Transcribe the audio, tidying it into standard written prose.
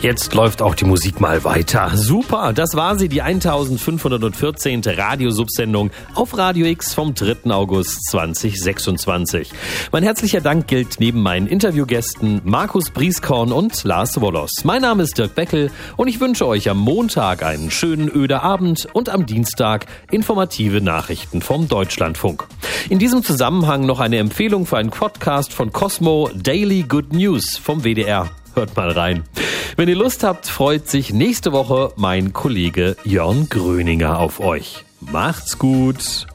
Jetzt läuft auch die Musik mal weiter. Super, das war sie, die 1514. Radiosubsendung auf Radio X vom 3. August 2026. Mein herzlicher Dank gilt neben meinen Interviewgästen Markus Brieskorn und Lars Wollos. Mein Name ist Dirk Beckel und ich wünsche euch am Montag einen schönen öder Abend und am Dienstag informative Nachrichten vom Deutschlandfunk. In diesem Zusammenhang noch eine Empfehlung für einen Podcast von Cosmo, Daily Good News vom WDR. Hört mal rein. Wenn ihr Lust habt, freut sich nächste Woche mein Kollege Jörn Gröninger auf euch. Macht's gut!